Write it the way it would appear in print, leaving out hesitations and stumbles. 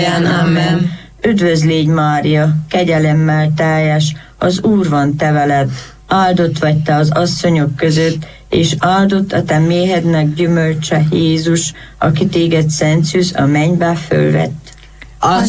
Amen. Üdvözl légy, Mária, kegyelemmel teljes, az Úr van te veled, áldott vagy te az asszonyok között, és áldott a te méhednek gyümölcse, Jézus, aki téged szent szűz a mennybe fölvett. Az